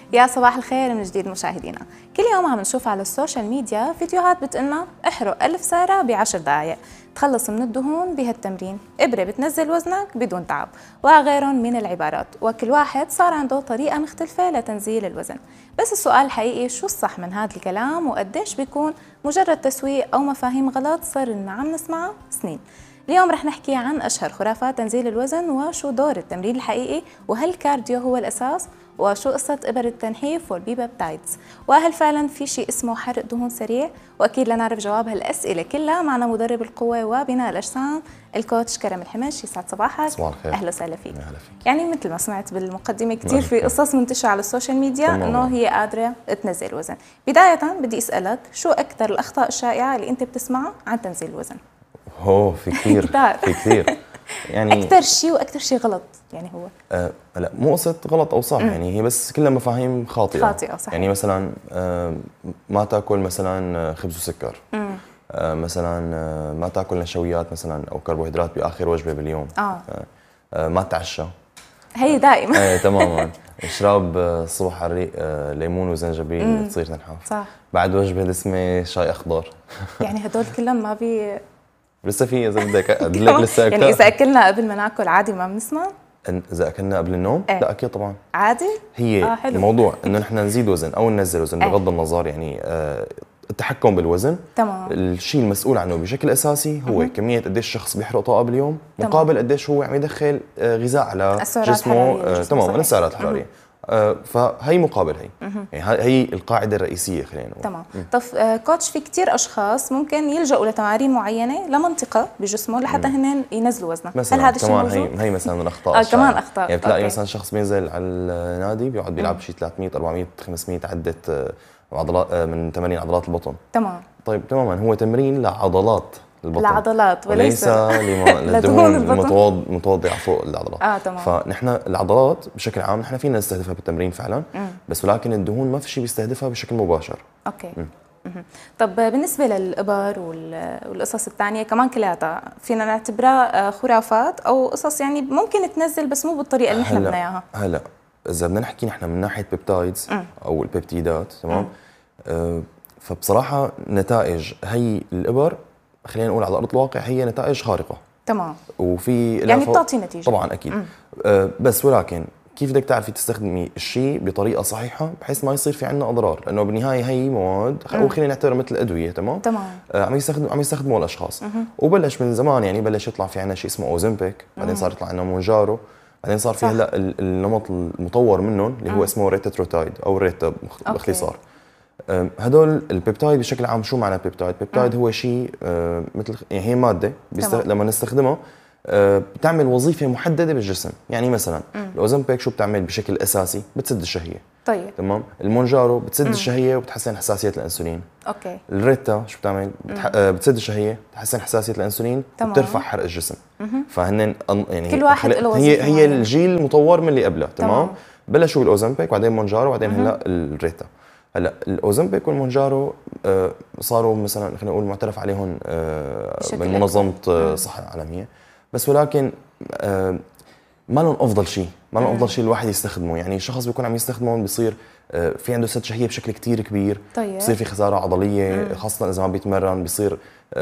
يا صباح الخير من جديد مشاهدينا. كل يوم عم نشوف على السوشيال ميديا فيديوهات بتقلنا احرق 1000 سعرة ب10 دقائق، تخلص من الدهون بهالتمرين، إبرة بتنزل وزنك بدون تعب، وغيرهم من العبارات، وكل واحد صار عنده طريقة مختلفة لتنزيل الوزن. بس السؤال الحقيقي شو الصح من هذا الكلام، وقديش بيكون مجرد تسويق أو مفاهيم غلط صرنا عم نسمعها سنين. اليوم رح نحكي عن أشهر خرافات تنزيل الوزن، وشو دور التمرين الحقيقي، وهل الكارديو هو الأساس، وشو قصة إبر التنحيف والبيبتايدز، وهل فعلا في شيء اسمه حرق دهون سريع؟ وأكيد لنعرف جواب هالأسئلة كلها معنا مدرب القوة وبناء الأجسام الكوتش كرم الحمش. يسعد صباحك. صباح الخير. أهلا وسهلا فيك. أهلا فيك. يعني مثل ما سمعت بالمقدمة كثير في قصص منتشرة على السوشيال ميديا إنه هي قادرة تنزل وزن. بداية بدي أسألك شو أكثر الأخطاء الشائعة اللي أنت بتسمعها عن تنزيل الوزن؟ في كثير في كثير يعني أكثر شيء وأكثر شيء غلط يعني هو لا مو قصة غلط أو صح، يعني هي بس كلها مفاهيم خاطئة صحيح. يعني مثلا ما تاكل مثلا خبز وسكر، مثلا ما تاكل نشويات مثلا أو كربوهيدرات بآخر وجبة باليوم، ما تتعشى، هي دائما ايه تماما. اشرب الصبح على الريق ليمون وزنجبيل تصير تنحف. صح. بعد وجبة دسمة شاي أخضر. يعني هدول كلهم ما بي لسه في إذا بدك أدلك لسه أكثر. يعني إذا أكلنا قبل ما ناكل عادي ما بنسمع؟ إذا أكلنا قبل النوم؟ لا أكيد طبعا عادي؟ هي حلو. الموضوع إنه نحن نزيد وزن أو ننزل وزن بغض النظر، يعني التحكم بالوزن تمام. الشيء المسؤول عنه بشكل أساسي هو كمية قديش الشخص بيحرق طاقة باليوم مقابل قديش هو عم يدخل غذاء على جسمه. تمام، السعرات الحرارية. فهي مقابل هي يعني هي القاعده الرئيسيه خلينا نقول. تمام. طب كوتش، في كثير اشخاص ممكن يلجأوا لتمارين معينه لمنطقه بجسمه لحتى هن ينزلوا وزنه، هل هذا الشيء موجود؟ هي مثلا من الاخطاء كمان اخطاء. يعني بتلاقي مثلا شخص بينزل على النادي بيقعد بيلعب شيء 300 400 500 عده عضلات من تمارين عضلات البطن. تمام. طيب تماما هو تمرين لعضلات البطن، لعضلات وليس للدهون المتوضعه فوق العضلات. تمام. فنحن العضلات بشكل عام نحن فينا نستهدفها بالتمرين فعلا، بس ولكن الدهون ما في شيء بيستهدفها بشكل مباشر. اوكي. طب بالنسبه للابر والقصص الثانيه كمان كلياتها فينا نعتبرها خرافات او قصص يعني ممكن تنزل بس مو بالطريقه اللي نحن بدنا اياها؟ هلا اذا بدنا نحكي نحن من ناحيه بيبتايدز او البيبتيدات، تمام، فبصراحه نتائج هي الابر خلينا نقول على ارض الواقع هي نتائج خارقه. تمام. وفي يعني بتعطي نتيجه طبعا اكيد. بس ولكن كيف بدك تعرفي تستخدمي الشيء بطريقه صحيحه بحيث ما يصير في عندنا اضرار، لانه بالنهايه هي مواد او خلينا نعتبرها مثل الادويه. تمام. عم يستخدموها الاشخاص. وبلش من زمان، يعني بلش يطلع في عندنا شيء اسمه اوزمبيك، بعدين صار يطلع عندنا مونجارو، بعدين صار في هلا النمط المطور منهم اللي هو اسمه ريتاتروتايد او ريتا باختصار. هدول البيبتايد بشكل عام شو معنى البيبتايد؟ البيبتايد هو شيء مثل يعني هي ماده لما نستخدمها بتعمل وظيفه محدده بالجسم. يعني مثلا الاوزمبيك شو بتعمل بشكل اساسي؟ بتسد الشهيه. طيب تمام. المونجارو بتسد الشهيه وبتحسن حساسيه الانسولين. اوكي. الريتا شو بتعمل؟ بتسد الشهيه، بتحسن حساسيه الانسولين، وبترفع حرق الجسم. فهن يعني كل واحد له وظيفه. هي الجيل المطور من اللي قبله. تمام. بلشوا بالاوزمبيك بعدين مونجارو بعدين هلا الريتا. هلا الاوزمبيك والمونجارو صاروا مثلا خلينا نقول معترف عليهم من منظمه الصحه العالميه، بس ولكن ما لهم افضل شيء، ما لهم افضل شيء الواحد يستخدمه. يعني الشخص بيكون عم يستخدمهم بيصير في عنده سد شهيه بشكل كثير كبير. طيب. بصير في خساره عضليه خاصه اذا ما بيتمرن، بيصير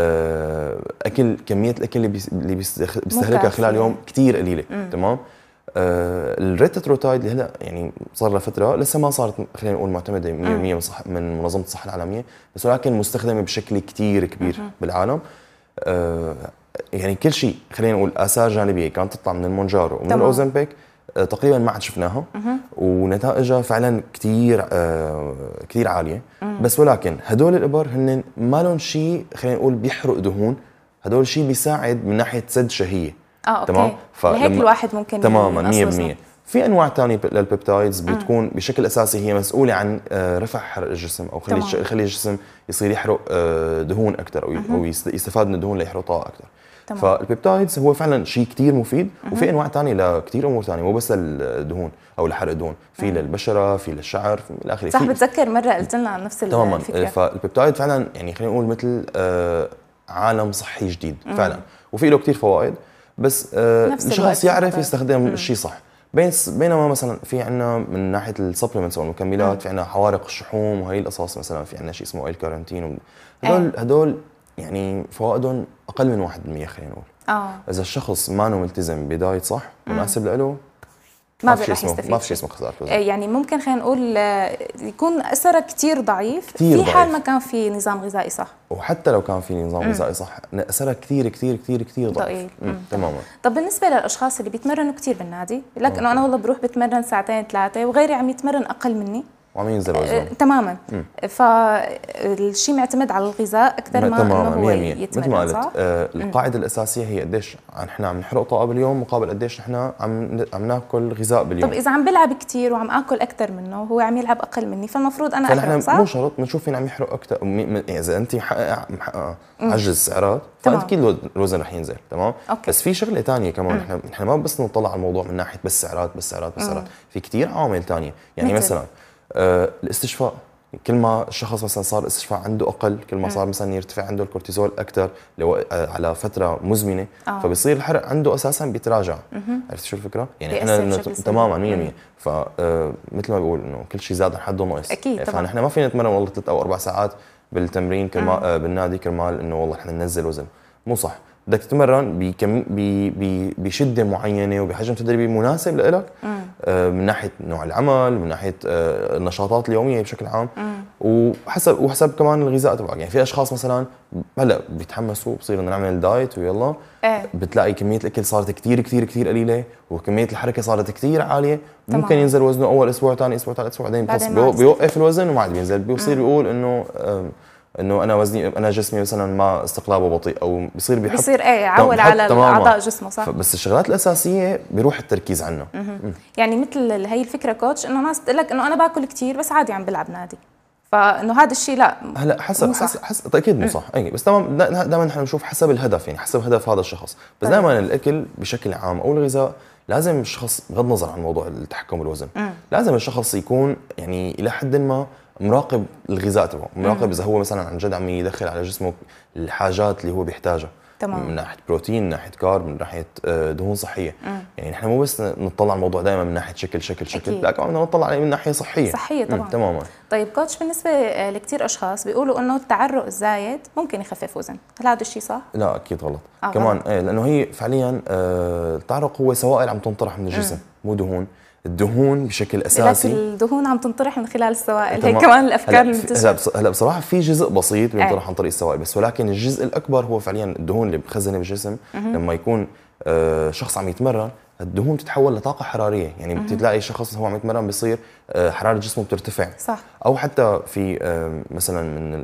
كميه الاكل اللي بيستهلكها خلال اليوم كثير قليله. تمام. الريتاتروتايد اللي هلا يعني صار لها فتره لسه ما صارت خلينا نقول معتمده 100% من منظمه الصحه العالميه، بس ولكن مستخدمه بشكل كثير كبير بالعالم. يعني كل شيء خلينا نقول اثار جانبيه كانت تطلع من المونجارو ومن الاوزمبيك تقريبا ما عاد شفناها، ونتائجها فعلا كثير كثير عاليه. بس ولكن هدول الابر هن ما لهم شيء خلينا نقول بيحرق دهون، هدول شيء بيساعد من ناحيه سد شهيه. اوكي. تمام. لهيك الواحد ممكن تماما 100%. في انواع ثانيه للبيبتايدز بتكون بشكل اساسي هي مسؤوله عن رفع حرق الجسم او خلي الجسم يصير يحرق دهون اكثر او يستفاد من الدهون ليحرق طاقه اكثر. فالبيبتايدز هو فعلا شيء كثير مفيد. وفي انواع ثانيه لكثير امور ثانيه، مو بس للدهون او لحرق الدهون، في للبشره، في للشعر، في الى اخره. صح. بتذكر مره قلت لنا عن نفس تماما. الفكره. فالبيبتايد فعلا يعني خلينا نقول مثل عالم صحي جديد فعلا، وفي له كثير فوائد، بس الشخص يعرف يستخدم الشيء صح. بينما مثلا في عندنا من ناحيه السبلمنتس او المكملات في عندنا حوارق الشحوم وهي القصص، مثلا في عندنا شيء اسمه الكارنتين، هدول يعني فوائدهم اقل من 1%، خلينا نقول. اذا الشخص ما ملتزم بدايت صح مناسب له، ما في رح يستفيد، ما في شيء اسمه خساره وزن. يعني ممكن خلينا نقول يكون اثره كثير ضعيف في حال ما كان في نظام غذائي صح. وحتى لو كان في نظام غذائي صح اثرها كثير كثير كثير كثير ضعيف. تماما. طب بالنسبه للاشخاص اللي بيتمرنوا كثير بالنادي، لك انه انا والله بروح بتمرن ساعتين ثلاثه وغيري عم يتمرن اقل مني وعم ينزل وزنه تماما، فالشيء معتمد على الغذاء اكثر ما انه هو يتمرن. مثل ما قلت القاعده الاساسيه هي قديش نحن عم نحرق طاقه باليوم مقابل قديش نحن عم ناكل غذاء باليوم. طب اذا عم بلعب كثير وعم اكل اكثر منه وهو عم يلعب اقل مني، فالمفروض انا احرق صح؟ مو شرط بنشوف مين عم يحرق اكثر، اذا انت محققه عجز سعرات فاكيد الوزن رح ينزل. تمام. بس في شغله ثانيه كمان، نحن ما بس نطلع على الموضوع من ناحيه بس سعرات بس سعرات بس سعرات، في كثير عوامل ثانيه. يعني مثلا الاستشفاء، كل ما الشخص مثلا صار الاستشفاء عنده اقل، كل ما صار مثلا يرتفع عنده الكورتيزول اكثر على فتره مزمنه، فبصير الحرق عنده اساسا بيتراجع. عرفت شو الفكره؟ يعني احنا تماما 100%. فمثل ما بقول انه كل شيء زاد عن حده ناقص. اكيد طبعا. فنحن ما فينا نتمرن والله 3 أو 4 ساعات بالتمرين بالنادي كرمال انه والله احنا ننزل وزن، مو صح. بدك تتمرن بشده معينه وبحجم تدريبي مناسب لإلك، من ناحيه نوع العمل، من ناحيه النشاطات اليوميه بشكل عام، وحسب كمان الغذاء تبعك. يعني في اشخاص مثلا هلا بيتحمسوا بصير نعمل دايت ويلا بتلاقي كميه الاكل صارت كثير كثير كثير قليله وكميه الحركه صارت كثير عاليه، ممكن ينزل وزنه اول اسبوع، ثاني اسبوع، ثالث اسبوع، بعدين بيوقف الوزن وما عاد بينزل، بيصير بيقول انه انا وزني، انا جسمي مثلا ما استقلابه بطيء، او بيصير يعول على اعضاء جسمه صح. بس الشغلات الاساسيه بيروح التركيز عنها. يعني مثل هي الفكره كوتش، انه ناس بتقول لك انه انا باكل كثير بس عادي عم بلعب نادي، فانه هذا الشيء لا هلا حسب اكيد مو صح. اي بس دائما نحن بنشوف حسب الهدف، يعني حسب هدف هذا الشخص. بس دائما الاكل بشكل عام او الغذاء لازم الشخص بغض النظر عن موضوع التحكم بالوزن، لازم الشخص يكون يعني الى حد ما مراقب الغذاء تبعه، مراقب اذا هو مثلا عن جد عم يدخل على جسمه الحاجات اللي هو بيحتاجها. من ناحيه بروتين، من ناحيه كارب، من ناحيه دهون صحيه. يعني نحن مو بس نطلع على الموضوع دائما من ناحيه شكل، لا كمان بدنا نطلع عليه من ناحيه صحيه طبعا. تماما. طيب كوتش، بالنسبه لكثير اشخاص بيقولوا انه التعرق الزايد ممكن يخفف وزن، هل هذا الشيء صح؟ لا اكيد غلط. كمان لانه هي فعليا التعرق هو سوائل عم تنطرح من الجسم، مو دهون. الدهون بشكل اساسي، الدهون عم تنطرح من خلال السوائل، هي كمان الافكار المنتشره. هلا بصراحه في جزء بسيط بينطرح عن طريق السوائل بس، ولكن الجزء الاكبر هو فعليا الدهون اللي بخزنها بالجسم. لما يكون شخص عم يتمرن الدهون تتحول لطاقه حراريه، يعني بتلاقي شخص هو عم يتمرن بيصير حراره جسمه بترتفع صح. او حتى في مثلا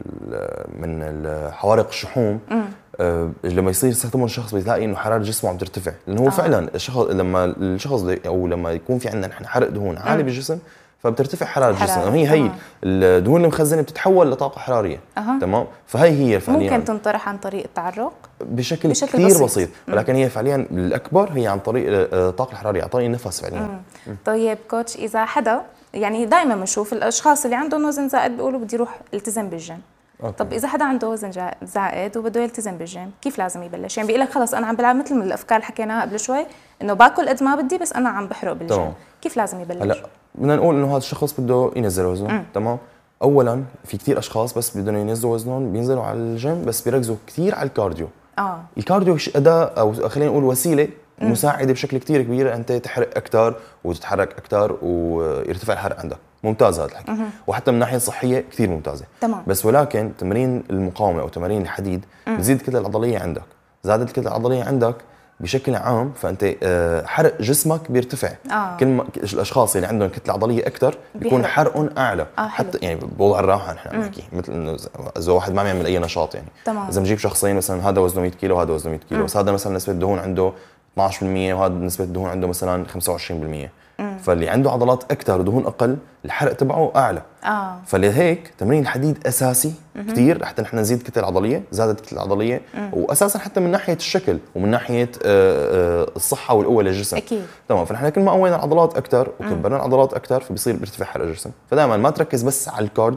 من الحوارق الشحوم، لما يصير يستخدمون الشخص بيلاقي انه حراره جسمه عم ترتفع، لانه هو فعلا لما الشخص او لما يكون في عندنا نحن حرق دهون عالي بالجسم فبترتفع حراره الجسم، وهي الدهون المخزنه بتتحول لطاقه حراريه. تمام. فهي فعليا ممكن تنطرح عن طريق التعرق بشكل كثير بسيط، ولكن هي فعليا الاكبر هي عن طريق الطاقه الحراريه، عن طريق النفس فعليا. طيب كوتش، اذا حدا يعني دائما بنشوف الاشخاص اللي عندهم وزن زائد بيقولوا بدي اروح التزم بالجيم. طب اذا حدا عنده وزن زائد وبده يلتزم بالجيم، كيف لازم يبلش؟ يعني بيقول لك خلص انا عم بلعب مثل من الافكار اللي حكيناها قبل شوي، انه باكل قد ما بدي بس انا عم بحرق بالجيم. كيف لازم يبلش؟ هلا بدنا نقول انه هذا الشخص بده ينزل وزنه. تمام. اولا في كثير اشخاص بس بدهم ينزلوا وزنهم بينزلوا على الجيم بس بيركزوا كثير على الكارديو. الكارديو اداه او خلينا نقول وسيله مساعده بشكل كثير كبير انت تحرق اكثر وتتحرك اكثر ويرتفع الحرق عندك. ممتاز هذا الحكي، وحتى من ناحيه صحيه كثير ممتازه. تمام. بس ولكن تمارين المقاومه او تمارين الحديد بتزيد الكتله العضليه عندك، زادت الكتله العضليه عندك بشكل عام فانت حرق جسمك بيرتفع. كل ما الاشخاص اللي عندهم كتله عضليه اكثر بيكون حرقهم اعلى. حتى يعني بوضع الراحه نحن عم نحكي مثل انه اذا واحد ما بيعمل اي نشاط، يعني اذا بنجيب شخصين مثلا هذا وزنه 100 كيلو وهذا وزنه 100 كيلو، بس هذا مثلا نسبه الدهون عنده 12% وهذا نسبه الدهون عنده مثلا 25%، فاللي عنده عضلات اكثر ودهون اقل الحرق تبعه اعلى. فلهيك تمرين الحديد اساسي كثير حتى نحن نزيد الكتله العضليه، زادت الكتله العضليه، واساسا حتى من ناحيه الشكل ومن ناحيه الصحه والقوه للجسم. اكيد. تمام. فنحن كل ما قوينا العضلات اكثر وكبرنا العضلات اكثر فبصير بيرتفع حرق الجسم. فدائما ما تركز بس على الكارديو،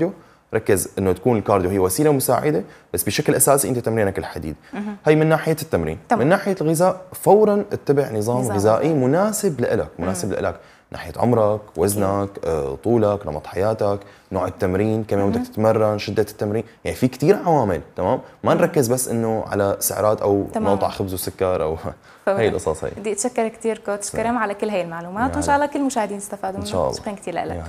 ركز انه تكون الكارديو هي وسيله مساعده، بس بشكل اساسي انت تمرينك الحديد. هي من ناحيه التمرين. من ناحيه الغذاء فورا اتبع نظام غذائي مناسب لك، مناسب لك ناحيه عمرك، وزنك، طولك، نمط حياتك، نوع التمرين، كم يوم بدك تتمرن، شده التمرين، يعني في كثير عوامل. تمام، ما نركز بس انه على سعرات او مقطع خبز وسكر او هي القصص. هي بدي اتشكر كثير كوتش كرم على كل هي المعلومات، وان شاء الله كل المشاهدين استفادوا منها. شكرا كثير لك.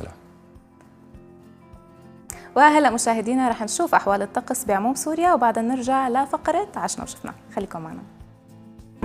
وهلا مشاهدينا رح نشوف احوال الطقس بعموم سوريا، وبعدها نرجع لفقره عشنا وشفنا. خليكم معنا.